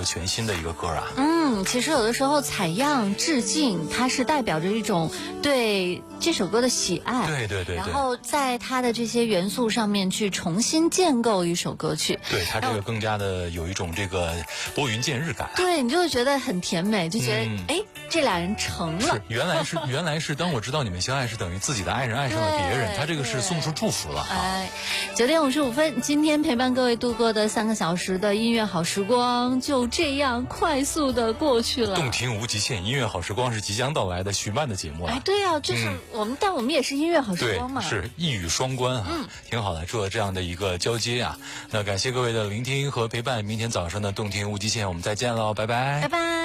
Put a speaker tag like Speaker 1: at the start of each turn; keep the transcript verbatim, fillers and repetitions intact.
Speaker 1: 全新的一个歌啊。
Speaker 2: 嗯，其实有的时候采样致敬，它是代表着一种对这首歌的喜爱，
Speaker 1: 对对对对，
Speaker 2: 然后在它的这些元素上面去重新建构一首歌曲，
Speaker 1: 对它这个更加的有一种这个拨云见日感。
Speaker 2: 对，你就会觉得很甜美，就觉得哎、嗯，这俩人成了。
Speaker 1: 是，原来是原来是当我知道你们相爱，是等于自己的爱人爱上了别人，他这个是送出祝福了。
Speaker 2: 哎，九点五十五分，今天陪伴各位度过的三个小时的音乐好时光就这样快速的过去了。
Speaker 1: 动听无极限，音乐好时光是即将到来的徐曼的节目了。
Speaker 2: 哎，对啊，就是我们，嗯、但我们也是音乐好时光嘛，
Speaker 1: 是一语双关啊，嗯，挺好的，做这样的一个交接啊。那感谢各位的聆听和陪伴，明天早上的动听无极限，我们再见喽，拜拜，
Speaker 2: 拜拜。